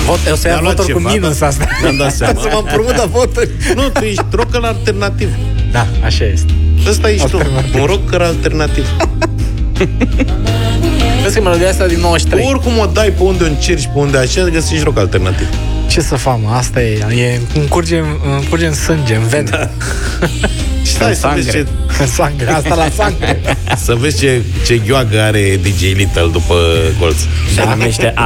O să ia voturi cu minus asta. Mi-am dat seama. Să mă împrumută voturi. Nu, tu ești rocker alternativ. Da, așa este. Ăsta ești tu, un rocker alternativ. Vezi că melodia asta din 93. Oricum o dai pe unde o încerci, pe unde așa, găsești rock alternativ. Ce să fac, mă? Asta îmi curge în sânge, în vene. Da. Și stai să vezi ce... Sangre, asta la sangre. Să vezi ce gheoagă are DJ Little după colț. Se numește